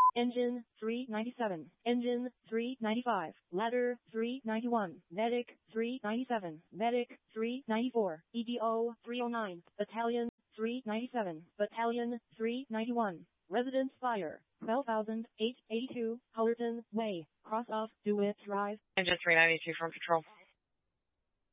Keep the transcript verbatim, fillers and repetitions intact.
Engine three ninety-seven, Engine three ninety-five, Ladder three ninety-one, Medic three ninety-seven, Medic three ninety-four, E D O three oh nine, Battalion three ninety-seven, Battalion three ninety-one, Residence Fire, twelve thousand eight hundred eighty-two, Hullerton Way, Cross off DeWitt Drive. Engine three ninety-two from Patrol.